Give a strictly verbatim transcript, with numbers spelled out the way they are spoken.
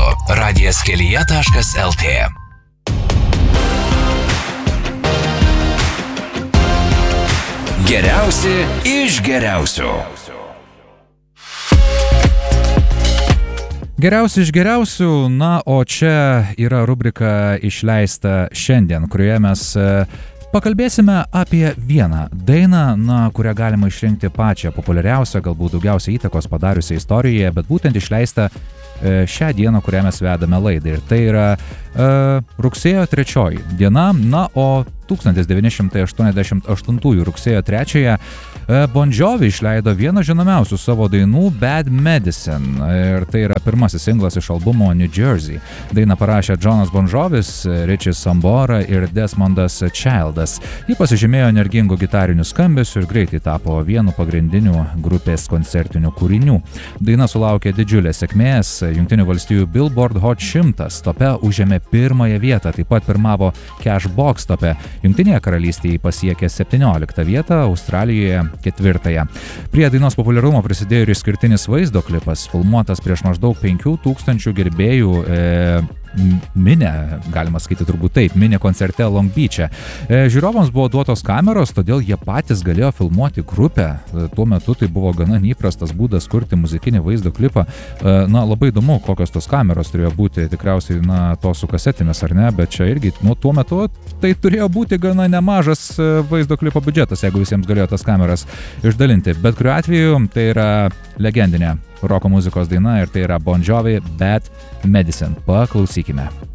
radijas kelyje taškas lt. Geriausi iš geriausių. Geriausi iš geriausių, na, o čia yra rubrika išleista šiandien, kurioje mes pakalbėsime apie vieną dainą, na, kurią galima išrinkti pačią populiariausią, galbūt daugiausiai įtakos padariusią istorijoje, bet būtent išleista šią dieną, kurią mes vedame laidą. Ir tai yra uh, rugsėjo trečioji diena, na, o tūkstantis devyni šimtai aštuoniasdešimt aštuntųjų rugsėjo trečiąją Bon Jovi išleido vieną žinomiausių savo dainų Bad Medicine. Ir tai yra pirmasis singlas iš albumo New Jersey. Dainą parašė Jonas Bon Jovis, Richie Sambora ir Desmondas Childas. Ji pasižymėjo energingų gitarinių skambesių ir greitai tapo vienu pagrindinių grupės koncertinių kūrinių. Daina sulaukė didžiulės sėkmės. Jungtinių valstijų Billboard Hot šimtas tope užėmė pirmąją vietą, taip pat pirmavo Cashbox tope. Jungtinėje karalystėje pasiekė septynioliktą vietą, Australijoje ketvirtąją. Prie dainos populiarumo prisidėjo ir išskirtinis vaizdo klipas, filmuotas prieš maždaug penkių tūkstančių gerbėjų e, minė, galima sakyti turbūt taip, minė koncerte Long Beach'e. E, žiūrovams buvo duotos kameros, todėl jie patys galėjo filmuoti grupę. E, tuo metu tai buvo gana neįprastas būdas kurti muzikinį vaizdo klipą. E, na, labai įdomu, kokios tos kameros turėjo būti, tikriausiai, na, to su kasetėmis ar ne, bet čia irgi, nu, tuo metu tai turėjo būti gana nemažas vaizdo klipo biudžetas, jeigu visiems galėjo tas kameras išdalinti. Bet kuriuo atveju tai yra legendinė roko muzikos daina ir tai yra Bon Jovi Bad Medicine. Paklausykime.